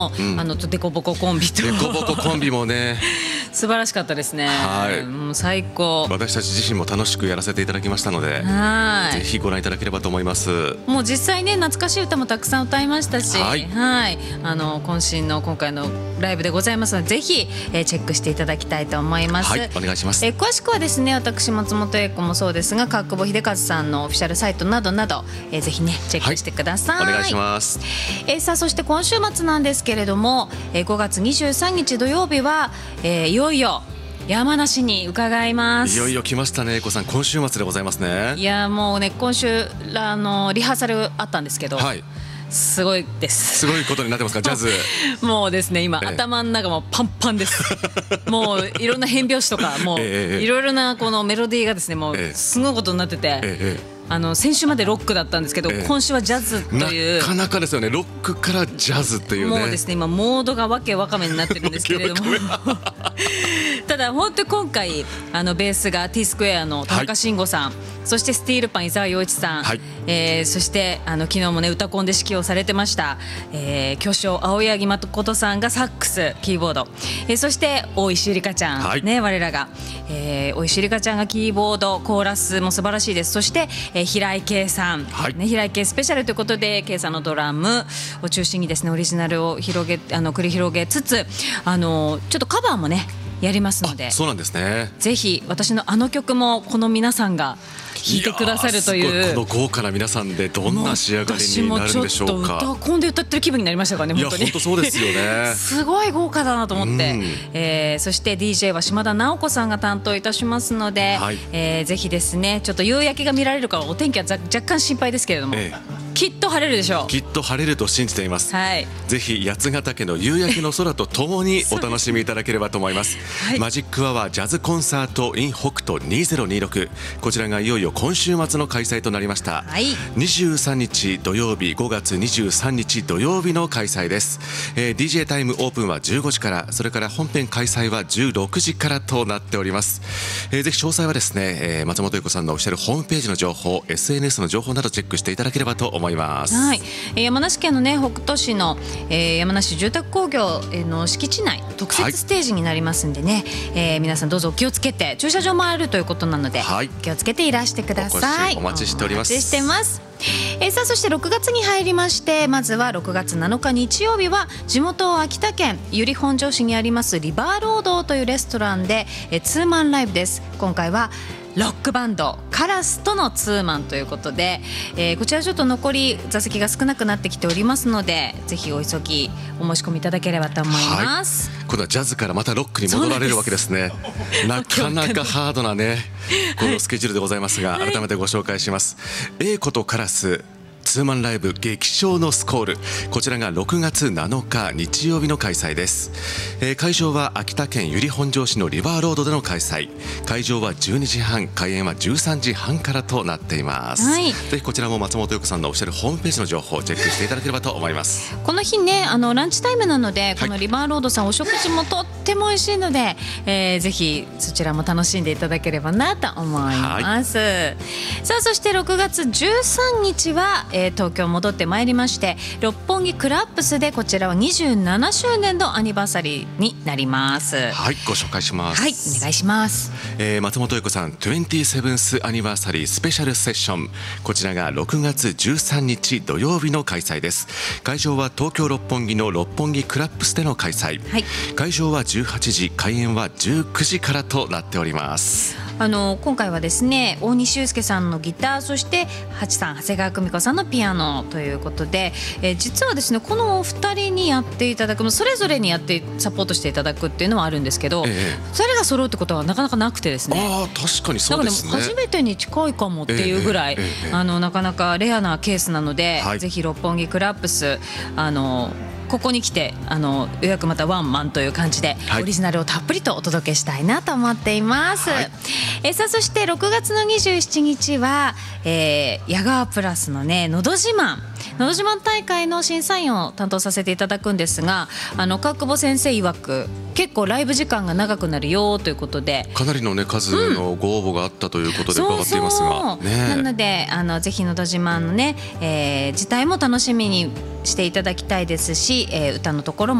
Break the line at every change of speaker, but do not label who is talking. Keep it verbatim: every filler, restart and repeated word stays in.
うん、あのデコボココンビと
デコボココンビもね
素晴らしかったですね。
はい、
もう最高。
私たち自身も楽しくやらせていただきましたので、
はい、
ぜひご覧いただければと思います。
もう実際ね懐かしい歌もたくさん歌いましたし、はい、はい、あの渾身の今回のライブでございますので、ぜひ、えー、チェックしていただきたいと思います。
はい、お願いします。
えー、詳しくはですね、私松本英子もそうですが川久保秀和さんのオフィシャルサイトなどなど、えー、ぜひねチェックしてください。
はい、お願いします。
えー、さあそして今週末なんですけれども、えー、ごがつにじゅうさんにち土曜日は、えー、いよいよ山梨に伺います。
いよいよ来ましたね、英子さん。今週末でございますね。
いやもうね、今週あのリハーサルあったんですけど、はい、すごいです。
すごいことになってますか、ジャズ。
もうですね、今、ええ、頭の中もパンパンです。もういろんな変拍子とか、もういろいろなこのメロディーがですね、もうすごいことになってて。ええあの先週までロックだったんですけど、ええ、今週はジャズという、
なかなかですよね。ロックからジャズというね、
もうですね今モードがわけわかめになってるんですけれどもただ本当に今回あのベースが T スクエアの田中慎吾さん、はい、そしてスティールパン伊沢洋一さん、はい、えー、そしてあの昨日もね歌コンで指揮をされてました、えー、巨匠青柳誠さんがサックスキーボード、えー、そして大石ゆりかちゃん、はい、ね、我らが、えー、大石ゆりかちゃんがキーボードコーラスも素晴らしいです。そして、えー平井圭さん、はい、ね、平井圭スペシャルということで圭さんのドラムを中心にですねオリジナルを広げあの繰り広げつつ、あのちょっとカバーもねやりますので、
そうなんですね。
ぜひ私のあの曲もこの皆さんが弾いてくださるという、
この豪華な皆さんでどんな仕上がりになるんでしょうか。
私もちょっと歌コンで歌ってる気分になりましたからね。本当に
いや本当そうですよね
すごい豪華だなと思って、うん、えー、そして ディージェー は島田直子さんが担当いたしますので、はい、えー、ぜひですね、ちょっと夕焼けが見られるかお天気は若干心配ですけれども、ええ、きっと晴れるでしょう。
きっと晴れると信じています、はい、ぜひ八ヶ岳の夕焼けの空とともにお楽しみいただければと思います、はい、マジックアワージャズコンサート in 北斗にせんにじゅうろく、こちらがいよいよ今週末の開催となりました、はい、にじゅうさんにち土曜日、ごがつにじゅうさんにち土曜日の開催です、えー、ディージェー タイムオープンはじゅうごじから、それから本編開催はじゅうろくじからとなっております、えー、ぜひ詳細はですね、えー、松本英子さんのオフィシャルホームページの情報、 エスエヌエス の情報などチェックしていただければと思います。
はい、山梨県のね北杜市の、えー、山梨住宅工業の敷地内特設ステージになりますんでね、はい、えー、皆さんどうぞお気をつけて、駐車場もあるということなので、はい、気をつけていらしてください。
お待ちしております。
お待ちしてます。えー、さあそしてろくがつに入りまして、まずはろくがつなのか日曜日は地元秋田県由利本荘市にありますリバーロードというレストランで、えー、ツーマンライブです。今回はロックバンドカラスとのツーマンということで、えー、こちらちょっと残り座席が少なくなってきておりますので、ぜひお急ぎお申し込みいただければと思います、
はい、今度はジャズからまたロックに戻られるわけですね。なかなかハードなねこのスケジュールでございますが、はい、改めてご紹介します。英子とカラスツーマンライブ激唱のスコール、こちらがろくがつなのか日曜日の開催です、えー、会場は秋田県由利本荘市のリバーロードでの開催。会場はじゅうにじはん、開演はじゅうさんじはんからとなっています、はい、ぜひこちらも松本英子さんのオフィシャルホームページの情報をチェックしていただければと思います。
この日ね、あのランチタイムなので、このリバーロードさん、はい、お食事もとっても美味しいので、えー、ぜひそちらも楽しんでいただければなと思います、はい、さあそしてろくがつじゅうさんにちは、えー、東京戻ってまいりまして、六本木クラップスでこちらはにじゅうななしゅうねんのアニバーサリーになります。
はい、ご紹介します。
はい、お願いします、
えー、松本英子さんにじゅうななスアニバーサリースペシャルセッション、こちらがろくがつじゅうさんにち土曜日の開催です。会場は東京六本木の六本木クラップスでの開催、はい、会場はじゅうはちじ、開演はじゅうくじからとなっております。
あの今回はですね、大西祐介さんのギター、そしてハチさん長谷川久美子さんのピアノということで、えー、実はですねこのお二人にやっていただく、それぞれにやってサポートしていただくっていうのはあるんですけど、ええ、ふたりが揃うってことはなかなかなくてですね、
あ確かにそうですね、
なんかでも初めてに近いかもっていうぐらい、ええええ、あのなかなかレアなケースなので、はい、ぜひ六本木クラップス、あのここに来て、あの予約またワンマンという感じで、はい、オリジナルをたっぷりとお届けしたいなと思っています、はい、えさあそしてろくがつのにじゅうしちにちは、えー、矢川プラスのねのど自慢、 のど自慢大会の審査員を担当させていただくんですが、あの川久保先生曰く結構ライブ時間が長くなるよということで、
かなりの、ね、数のご応募があったということで伺っていますが、
そうそう、ね、なのであのぜひのど自慢のね、えー、自体も楽しみにしていただきたいですし、えー、歌のところも